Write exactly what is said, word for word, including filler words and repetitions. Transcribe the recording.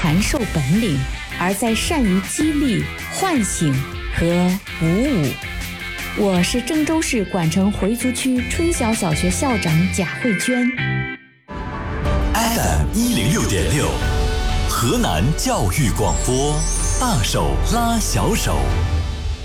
传授本领，而在善于激励、唤醒和鼓舞。我是郑州市管城回族区春晓小学校长贾慧娟。 F M 一零六点六，河南教育广播，大手拉小手。